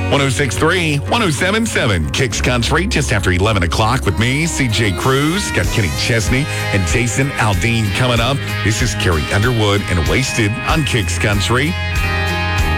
106.3, 107.7, Kicks Country, just after 11 o'clock with me, CJ Cruz. Got Kenny Chesney and Jason Aldean coming up. This is Carrie Underwood and Wasted on Kicks Country.